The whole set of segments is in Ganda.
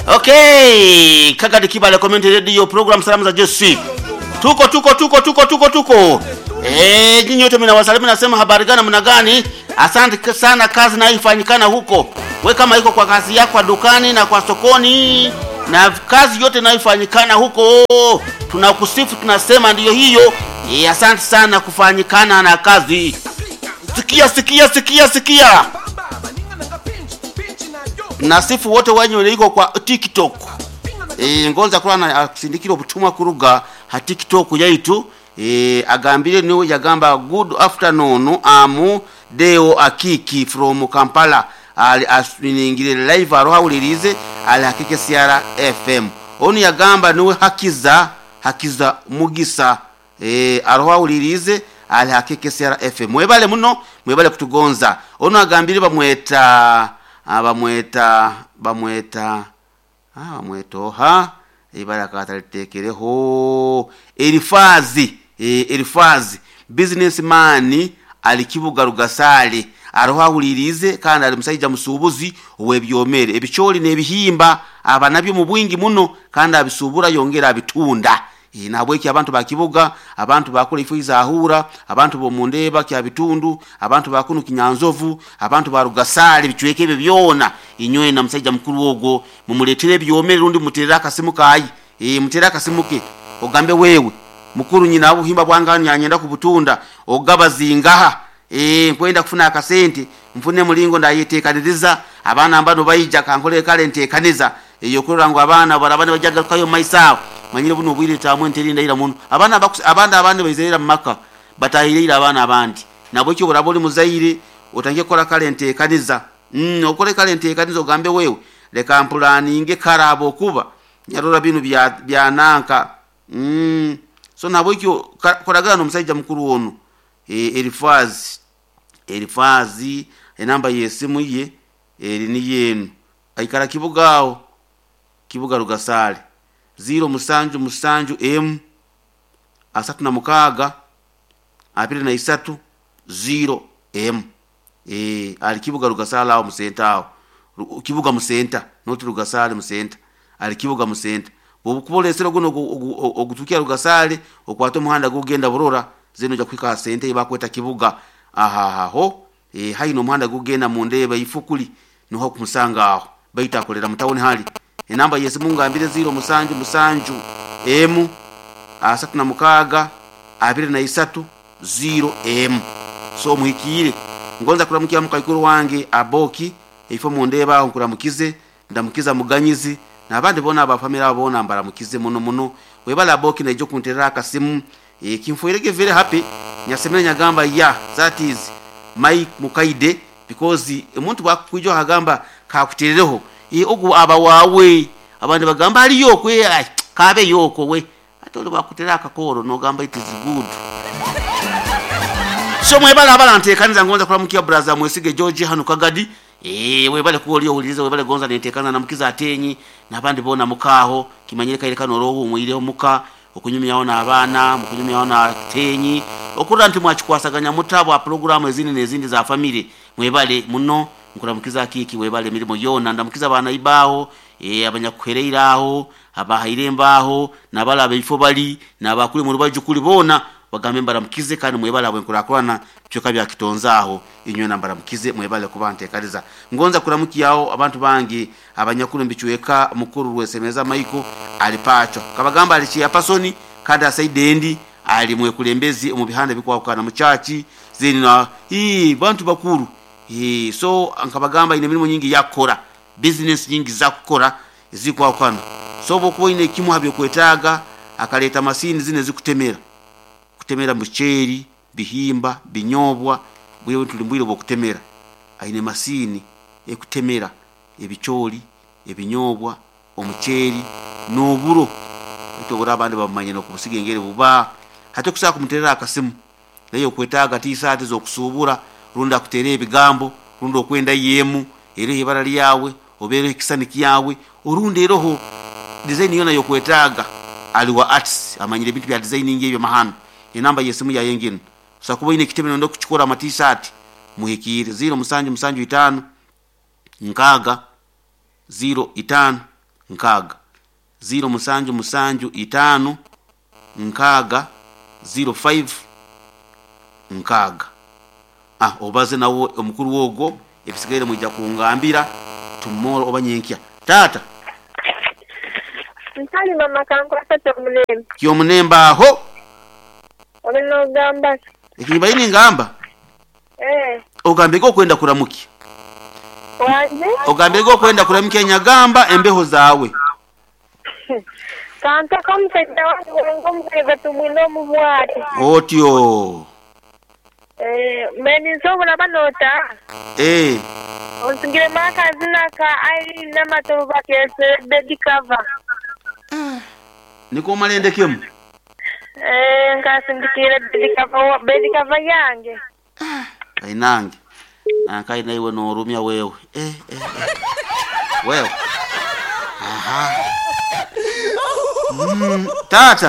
Okay, Kagadi Kibale Community Radio program Salamu za Jeshi. Tuko. Nyinyi wote mnawasalimu, nasema habari gani, mna gani? Asante sana, kazi na ifanyikana huko. Wewe kama iko kwa kazi yako kwa dukani na kwa sokoni na kazi yote inaifanyikana huko, tunakusifu, tunasema ndio hiyo. Asante sana kufanyikana na kazi. Sikia. Nasifu wote wenye iko kwa TikTok. Ngonza kwa na sindikiro butumwa kuruga ha TikTok yaitu. Agambire niwe yagamba good afternoon amu deo akiki from Kampala. Ali aswiningire live aroha ulirize ali hakike Siara FM. Oni yagamba niwe hakiza mugisa aroha ulirize ali hakike Siara FM. Mwebale muno, mwebale kutugonza. Ono agambire bamweta ibara katalitekereho Elifazi businessman alikibuga rugasale aroha hulirize kandi ali musajja musubuzi owebyomere ebicholi nebihimba abanabyo mu bwingi muno kandi abisubura yongera abitunda nabweki abantu bakibuga abantu bakole ifuiza ahura abantu bo mundeba kya bitundu abantu bakunu kinyanzovu abantu barugasale bichweke byona inywe na musajja mukuru wogo mumuletere byomere rundi muterera kasimu kayi muterera kasimuke ogambe wewe mukuru nyina abuhimba bwanganya anyenda kubutunda ogabazingaha kwenda kufuna akasente mfune mulingo ndayetekaniriza abana ambano bayija kankole kale ntekaniza yokurura ngo abana barabane bajaga kayo maisawo manyire buno bwire tamwe nterinda ira muntu abanda abandi bayizera maka batahirira abana abandi nabo cyo buraboli muzaire utangiye kora kale ntekaniza okole kale ntekaniza ogambe wewe leka mpulani inge karabo kuba nyarora binu bya nanka so nabo cyo koragana omusajja mukuru ono Elifazi enamba yesimu ye eri ni yenu aikara kibuga rugasale 0 M asatu na mukaga apire na isatu 0 M ali kibuga rugasala aho musenta aho kibuga musenta noti rugasale musenta ali kibuga musenta bobukubolesero guno ogutukia rugasale okwato muhanda gugenda burora zeno ja kwika sente bakweta kibuga haino muhanda gugenda mundeba ifukuli noho kumusanga aho baita kolera mutawoni hali enamba yesimu ngambire 0 M asatu na mukaga abire na isatu 0 M so muhikire ngonza kuramukia mukayikuru wange aboki ifo mundeba aho kuramukize ndamukiza muganyizi nabandi bona abafamila abona mbara mukize muno webala aboki na ijo kunterera kasimu kimfoirege very happy nyasemenya nyagamba that is my mukaide because umuntu bakwijo hagamba kakuterereho ogu aba wawe abandi bagamba ali yokwe kabe yoko we atolo bakuterera akakoro no gamba it is good so mwebala abalantekaniza ngonza kulamukia brother mwesige George hanu Kagadi webale kuoliyo ulize webale gonza nentekana na mukiza atenyi nabandi bona mukaho kimanyire ile kano roho muireho muka okunyumya ona abana mukunyumya ona tenyi okura nti mwachikwasaganya mutabo program ezini nezindi za family mwebale muno nkuramukiza kiki webale mirimo yona ndamukiza abana ibaho abanyakwereiraho abahirembaho nabala abifo bali nabakuli mu rubaju kuli bona bagambe mbaramukize kandi mwebale abwenkurakorana cyoka bya kitonzaho inyo nambaramukize mwebale kubantekariza ngonza kuramukiyaho abantu bangi abanyakuru mbichueka mukuru rwesemeza Michael alipacho kabagamba alichiya pasoni kandi asaidendi ali mwekulembezi mu bihanda bikwakana mu chachi zeni na bantu bakuru so ankabagamba ine mirimo nyingi yakora business nyingi za kukora zikwakana so bokuba ine kimuhabye kwetaga akaleta masini zine zikutemera mucheri bihimba binyobwa bwiwe tulimbwire bokutemera aine masini ekutemera ebicholi ebinyobwa omucheri noburo tobura abandi bamanye no kubusigengere buba hate kusaka kumuterera akasimu nayo kwetaga tisate zo kusubura runda kuterera ebigambo rundo kwenda yemu ere ibara lyawe obere kisaniki yawe urunde roho design yona yo kwetaga aliwa arts amanyire bintu bya designing ebyo mahano inamba yesimu ya yengine sakuba ine kitemeno ndo kuchukura amatisati muhikire 0 5 nkaga 0 5 nkaga 0 musanju musanju 5 nkaga 05 nkaga. Obaze nawo omukuru wogo ebisigaire mujja kungambira tomorrow obanyenkya. Tata Ntali mama kanko asate munemba. Kyo munemba aho. Olino gamba. Ekiba yini ngamba? Ogambeko kwenda kuramuki. Wanje? Ogambeko kwenda kuramuki nyagamba embeho zawe. Kanta kamsenda wangu mkega tumwino mubwati. Otyo. Meni nsobo nabanota. Onsingire maka zinaka ai namatoba kese bedi cover. Niko malende kimu? Nkasindikire bedi cover yange. Kainange. Nankai na iwe no rumia wewe. Wewe. Aha. Tata.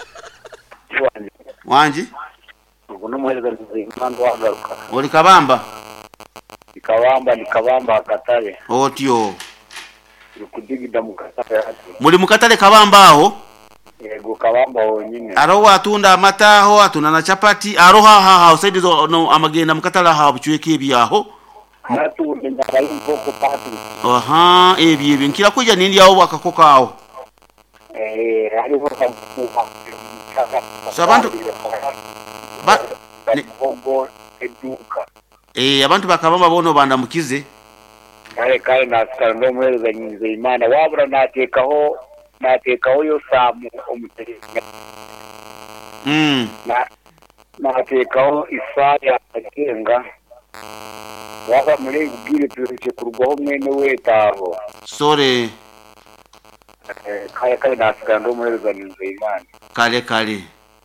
Wanji? Kuno mweleza nzimando wagaruka. Oli kabamba? Nikabamba akatale. Otyo. Kudigida mukatale ati. Muli mukatale kabamba aho? Yego kabamba wonyine. Arowa atunda amata aho atunda na chapati aroha ha osaidizo no amagenda mukatala ha buchweke ebyaho. Natunda ndabaye mboko pati. Aha ebyo nkira kuja nindi aho akakoka aho. Hariho kamuka. Sabantu Bongo eduka. Abantu bakabamba bono bandamukize. Kale nasikara ndo mweleza nyinze Imana wabura natekaho yo samu omutereka. Natekaho isaya akenga. Waba muri bwire turuke kurwaho mwene wetaho. Sore. Kale nasikara ndo mweleza nyinze Imana. Kale.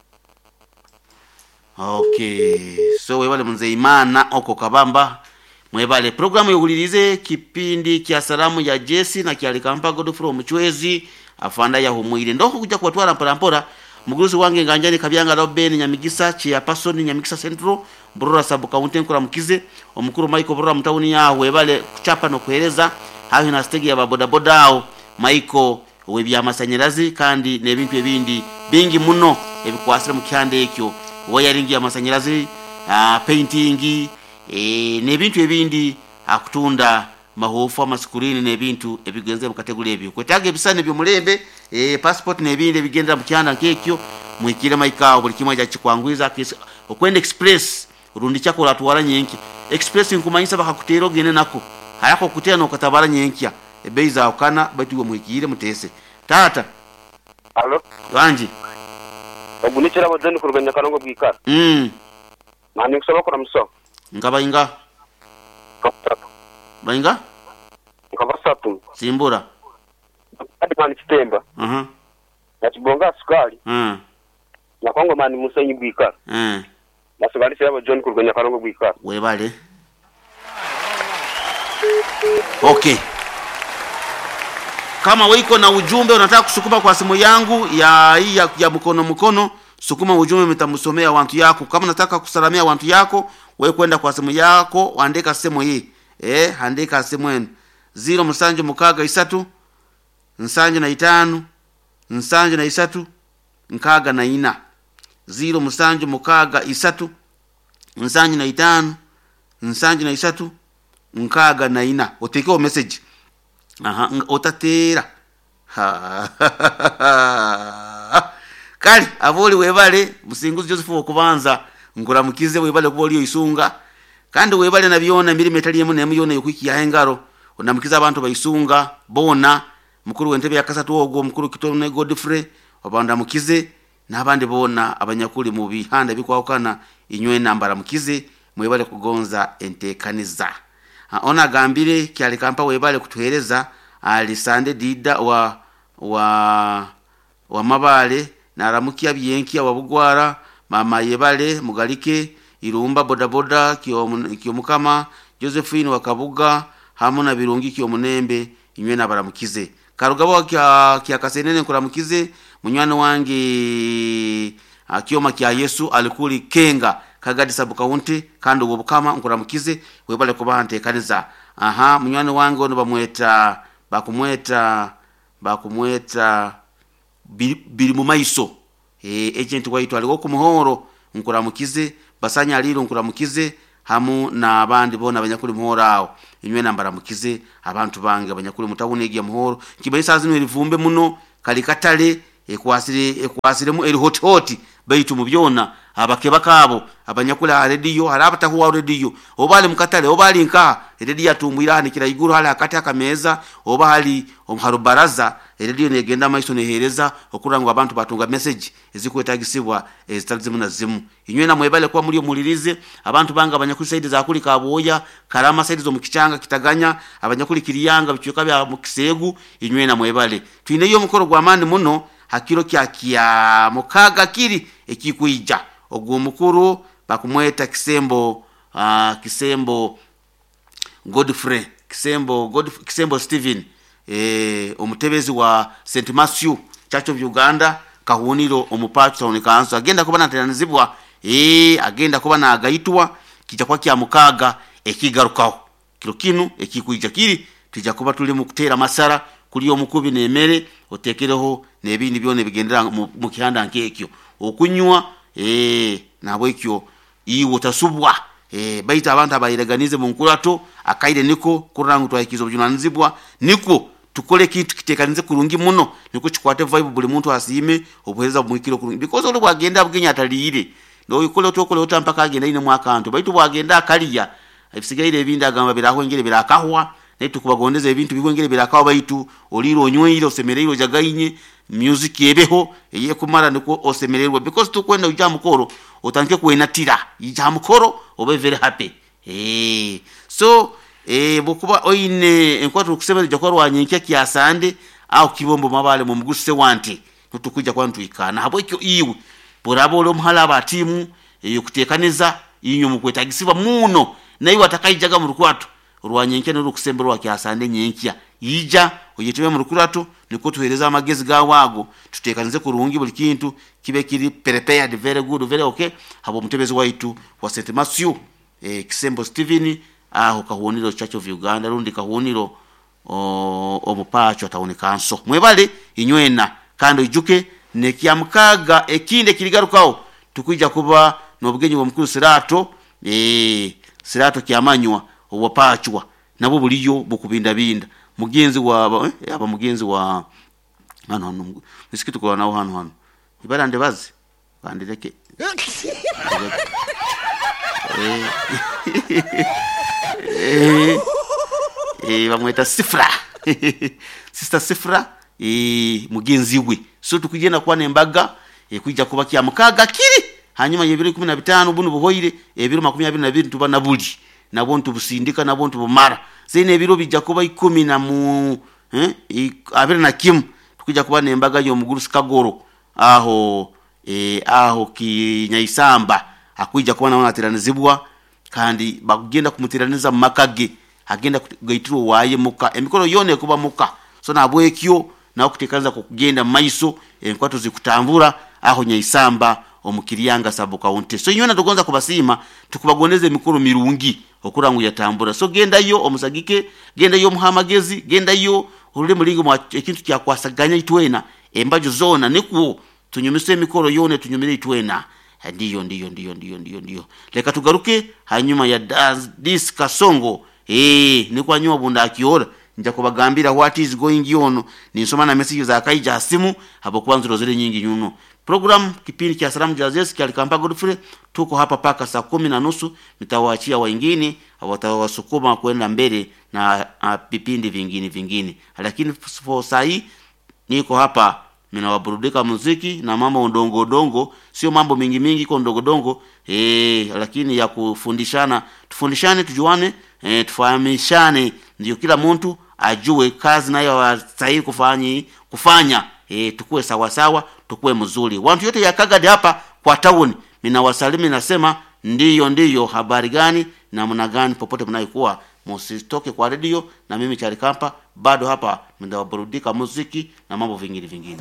Okay. So webale munze Imana oko kabamba. Mwebale programu yugulirize kipindi kya salamu ya Jesse na kya likampa Godfrey Omuchwezi afanda ya humwire ndoko kuja kuwatwala mpora muguruzi wange nganjani kabyanga Robben Nyamigisa chia person Nyamigisa Central Burura Sub County nkura mukize omukuru Michael Burura mtawuni yaho webale kuchapa no kueleza hahi na stegi ya baboda bodao Michael webya amasanyirazi kandi nebintu ebindi bingi muno ebikwasira mu kyande ekyo wayaringi amasanyirazi painting nebintu ebindi akutunda mahofu amasikulini nebintu ebigenze mu kategori ebyo kwetaga ebisane byo mulembe passport nebindi ebigenda mu kyanda nkekyo mwikire maika buli kimwe kya kikwangwiza okwenda express urundi chako latwala nyenki express nkumanyisa bakakutero gene nako hayako kutera no katabara nyenkya ebeiza okana batuwe mwikire mutese. Tata Allo wanji obunikira bodeni kuruganya kanongo bwikara mani kusaba kora muso ngabayinga bayinga nkabasatu simbura ati mani kitemba nakibonga sukali nakongo mani musenyi bwikara nasubali sebo John kuruganya kanongo bwikara webale. Okay. Kama wiko na ujumbe unataka kusukuma kwa simu yangu ya mkono sukuma ujumbe mtamusomea wantu yako. Kama unataka kusalamia wantu yako wewe kwenda kwa simu yako andika simu hii andika simu yenu 0 musanju mukaga 3 nsanju na 5 nsanju na 3 nkaga na 4 0 musanju mukaga 3 nsanju na 5 nsanju na 3 nkaga na 4 otekeo message otatera kali avoli webale musinguzi Joseph okubanza nguramukize webale kuboliyo isunga kandi webale nabiona milimetali yemu nemuyona yokwiki ya engaro onamukiza abantu baisunga bona mukuru wentebe yakasatu ogwo mukuru kitone Godfrey abanda mukize nabandi bona abanyakuli mu bihanda bikwakana inywe nambara mukize mwebale kugonza entekaniza. Ona gambire kyali kampa webale kutuhereza alisande dida wa mabale naramukia byenkia wabugwara mama yebale mugalike irumba bodaboda kiyo mukama Josephine wakabuga hamuna birungi kiyo munembe inywe nabaramukize karugabo kya kasenene kuramukize munywani wange akioma kya Yesu alikuli kenga Kagadi Sub County kandi ubu bukama nkuramukize webale kuba ntekaniza. Munywani wange ono bakumweta bakumweta biri mu maiso agent waitu aliwo ku muhoro nkuramukize basanya aliro nkuramukize hamu na abandi bona abanyakuri muhoro aho inywe nambara mukize abantu bange abanyakuri mutawune giya muhoro kibaisa zino erivumbe muno kali katale ekwasiremu eri hot baitu mubyona abakeba kabo abanyakula radio harabata huwa radio obali mukatale obali nka radio atumbwira nikira iguru hala akati akameza obali omharubaraza radio negenda maiso nehereza okurangwa abantu batunga message ezikwetagisibwa ezitalizimu na zimu inywe na mwebale kwa muri mulirize abantu banga abanyakuri side za kuli kaboya karama side zo mukichanga kitaganya abanyakuri kiriyanga bicyuka bya mukisegu inywe na mwebale twine yo mukoro gwa mandi muno hakiro kya mukaga kiri ekikuija ogwo mukuru bakumweta Kisembo Godfrey Kisembo Steven omutebezi wa St Matthew Church of Uganda kahuniro omupacho onikanso agenda kuba nateranizibwa agenda kuba na agaitwa kija kwa kya mukaga ekigarukaho kiro kinu ekikuija kiri tija kuba tuli mu kutera masara kuli omukubi nemere otekereho nebindi byone bigendera mu kihanda nkekyo okunywa nabo ekyo iwo tasubwa baita abantu abayireganize mu nkurato akaire niko kurangu twayikizo byunanzibwa niko tukole kintu kitekanize kurungi muno niko chikwate vibe buli muntu asime obuheza bumwikiro kurungi because oli bwagenda bugenya atalire no ikole otokole otampaka agenda ine mwakanto baitu bwagenda akaliya ebisigaire ebindi agamba biraho ngere birakahwa netu kubagondeza ebintu bigwengere birakawa baitu oliro onyweyiro semerero jagayinye music yebeho eye kumara niko osemererwa because tukwenda uja mukoro otanke kuenatira ija mukoro obe very happy so bokuba oine enkwatu kusema jakoro wanyenkia kiasande au kibombo mabale mu muguse wante tutukuja kwantu ikana habo ikyo iwe borabo lo mhala ba timu yokutekaniza inyo mukwetagisiba muno nayo atakayijaga mu rukwatu rwanyenkia no rukusembero kiasande nyenkia ija oyetewe mu rukurato niko tuhereza amagezi gawago tutekanize kurungi buli kintu kibe kiri prepared very good very okay habo mutebezi waitu wa St Matthew Kisembo Steven aho kahuniro Church of Uganda rundi kahuniro omupacho ataonekanso mwebale inywena kando ijuke nekia mukaga ekinde kirigarukaho tukuija kuba nobugenyi bwa mukuru Sirato kyamanywa obupachwa nabo buliyo bukubinda binda mugenzi wa aba mugenzi wa hano nisikitu kwa nawo hano ibara ndebazi bandireke bamweta Sifra Sister Sifra mugenzi we so tukugenda kwa nembaga kuija kuba kya mukaga kiri hanyuma ye 2015 bunu buhoire 2022 tuba nabuli nabontu busindika nabontu bumara zene biro bija kuba 10 na mu abiri na kim tukija kuba nembaga yo muguru Kagoro aho Kinyaisamba akuija kuba naona tiranizibwa kandi bagenda kumutiraniza makage agenda kugaitiro waye muka emikoro yone kuba muka so nabwekyo na okutekanza kugenda maiso enkwatu zikutambura aho Nyaisamba omukiriyanga Sabo County so nyona tugonza kubasima tukubagoneze emikoro mirungi okurangu yatambura so genda yo omusagike genda yo muhamagezi genda yo urule mulingo mwa ekintu kya kwasaganya itwena embajo zona nikuo tunyumise emikoro yone tunyumire itwena ndiyo leka tugaruke hanyuma ya this Kasongo nikwa nyuma bunda akiora nja kubagambira what is going on nisoma na message za kaija simu hapo kwanza zile nyingi nyuno program kipindi cha Salamu Jazz kalikampa Godfrey tuko hapa paka saa 10:30 nitawaachia wengine watawasukuma kwenda mbele na vipindi vingine lakini for sai niko hapa ninawaburudika muziki na mambo ndongo sio mambo mingi kwa ndongo lakini ya kufundishana tufundishane tujuane tufahamishane ndio kila mtu ajue kazi nayo wastahili kufanya tukue sawa tukue mzuri watu yote ya Kagadi hapa kwa town ninawasalimu nasema ndiyo habari gani na mna gani popote mnayokuwa msitoke kwa radio na mimi Charikampa bado hapa ninawaburudika muziki na mambo vingine